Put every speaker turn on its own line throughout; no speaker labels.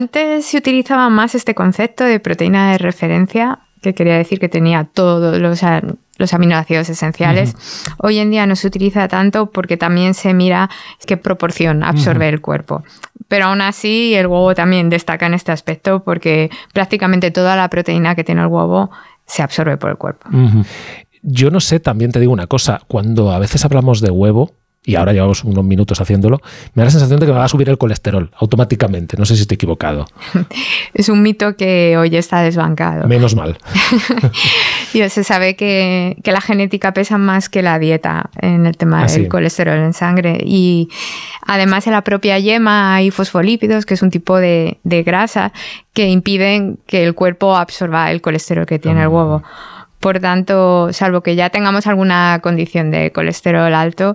Antes se utilizaba más este concepto de proteína de referencia, que quería decir que tenía todos los aminoácidos esenciales. Hoy en día no se utiliza tanto porque también se mira qué proporción absorbe el cuerpo. Pero aún así el huevo también destaca en este aspecto porque prácticamente toda la proteína que tiene el huevo se absorbe por el cuerpo.
Yo no sé, también te digo una cosa, cuando a veces hablamos de huevo, y ahora llevamos unos minutos haciéndolo, me da la sensación de que me va a subir el colesterol automáticamente. No sé si estoy equivocado.
Es un mito que hoy está desbancado.
Menos mal.
Se sabe que la genética pesa más que la dieta en el tema del colesterol en sangre. Y además en la propia yema hay fosfolípidos, que es un tipo de grasa que impiden que el cuerpo absorba el colesterol que tiene el huevo. Por tanto, salvo que ya tengamos alguna condición de colesterol alto,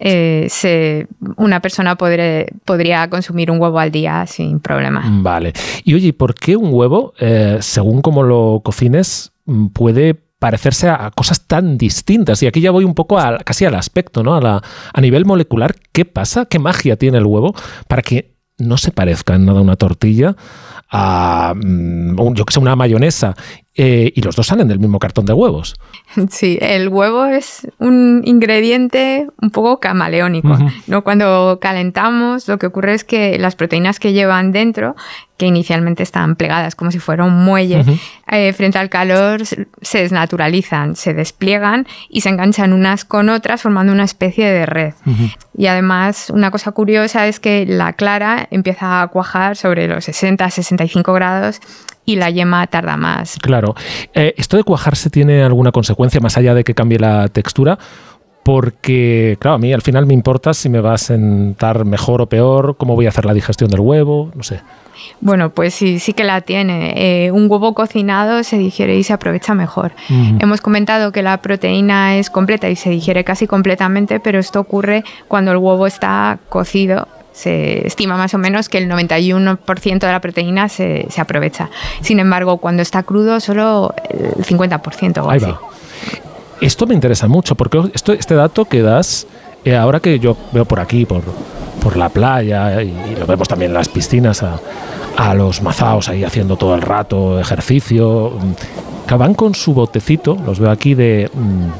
una persona podría consumir un huevo al día sin problema.
Vale. Y oye, ¿por qué un huevo, según cómo lo cocines, puede parecerse a cosas tan distintas? Y aquí ya voy un poco casi al aspecto, ¿no? A nivel molecular, ¿qué pasa? ¿Qué magia tiene el huevo para que no se parezca en nada a una tortilla, a yo que sé, una mayonesa, y los dos salen del mismo cartón de huevos?
Sí, el huevo es un ingrediente un poco camaleónico, ¿no? Cuando calentamos, lo que ocurre es que las proteínas que llevan dentro, que inicialmente están plegadas como si fuera un muelle, frente al calor se desnaturalizan, se despliegan y se enganchan unas con otras formando una especie de red. Y además, una cosa curiosa es que la clara empieza a cuajar sobre los 60-65 grados y la yema tarda más.
Claro. ¿Esto de cuajarse tiene alguna consecuencia más allá de que cambie la textura? Porque, claro, a mí al final me importa si me va a sentar mejor o peor, cómo voy a hacer la digestión del huevo, no sé.
Bueno, pues sí que la tiene. Un huevo cocinado se digiere y se aprovecha mejor. Hemos comentado que la proteína es completa y se digiere casi completamente, pero esto ocurre cuando el huevo está cocido. Se estima más o menos que el 91% de la proteína se aprovecha. Sin embargo, cuando está crudo, solo el 50% o así.
Ahí va. Esto me interesa mucho, porque este dato que das, ahora que yo veo por aquí, por la playa, y lo vemos también en las piscinas, a los mazaos ahí haciendo todo el rato ejercicio, que van con su botecito, los veo aquí, de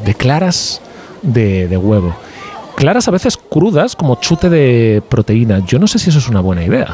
claras de huevo. Claras a veces crudas, como chute de proteína. Yo no sé si eso es una buena idea.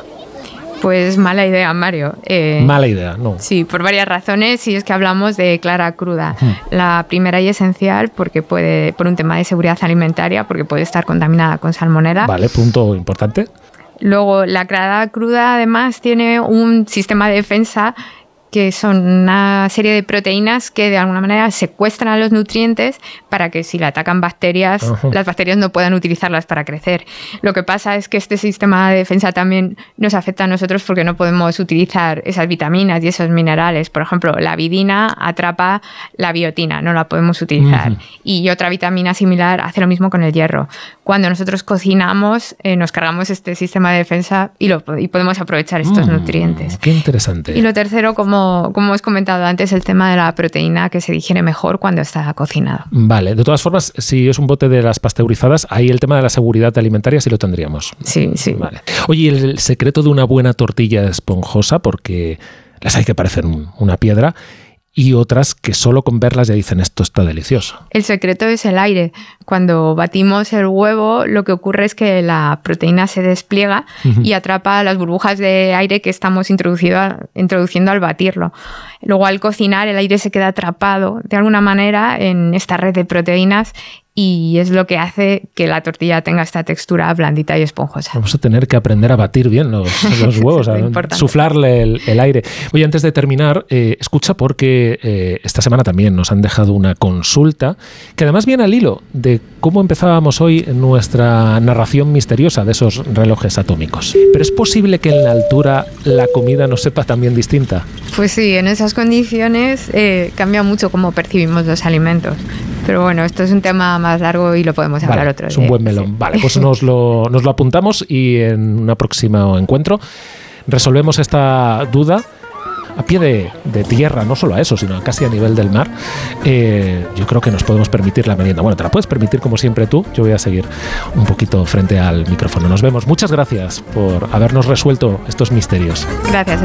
Pues mala idea, Mario.
Mala idea, ¿no?
Sí, por varias razones, y es que hablamos de clara cruda. La primera y esencial, porque por un tema de seguridad alimentaria, porque puede estar contaminada con salmonela.
Vale, punto importante.
Luego, la clara cruda además tiene un sistema de defensa que son una serie de proteínas que de alguna manera secuestran a los nutrientes para que si le atacan bacterias, las bacterias no puedan utilizarlas para crecer. Lo que pasa es que este sistema de defensa también nos afecta a nosotros porque no podemos utilizar esas vitaminas y esos minerales. Por ejemplo, la vidina atrapa la biotina, no la podemos utilizar. Y otra vitamina similar hace lo mismo con el hierro. Cuando nosotros cocinamos, nos cargamos este sistema de defensa y podemos aprovechar estos nutrientes.
Qué interesante.
Y lo tercero, como hemos comentado antes, el tema de la proteína que se digiere mejor cuando está cocinado.
Vale, de todas formas, si es un bote de las pasteurizadas, ahí el tema de la seguridad alimentaria sí lo tendríamos.
Sí.
Vale. Oye, el secreto de una buena tortilla esponjosa, porque las hay que parecer una piedra, y otras que solo con verlas ya dicen esto está delicioso.
El secreto es el aire. Cuando batimos el huevo, lo que ocurre es que la proteína se despliega y atrapa las burbujas de aire que estamos introduciendo al batirlo. Luego, al cocinar, el aire se queda atrapado de alguna manera en esta red de proteínas y es lo que hace que la tortilla tenga esta textura blandita y esponjosa.
Vamos a tener que aprender a batir bien los huevos, a suflarle el aire. Oye, antes de terminar, escucha, porque esta semana también nos han dejado una consulta que además viene al hilo de cómo empezábamos hoy nuestra narración misteriosa de esos relojes atómicos. ¿Pero es posible que en la altura la comida nos sepa también distinta?
Pues sí, en esas condiciones cambia mucho cómo percibimos los alimentos. Pero bueno, esto es un tema más largo y lo podemos hablar otro día.
Es un buen melón. Sí. Vale, pues nos lo apuntamos y en un próximo encuentro resolvemos esta duda. a pie de tierra, no solo a eso, sino casi a nivel del mar, yo creo que nos podemos permitir la merienda. Bueno, te la puedes permitir como siempre tú, yo voy a seguir un poquito frente al micrófono. Nos vemos. Muchas gracias por habernos resuelto estos misterios.
Gracias.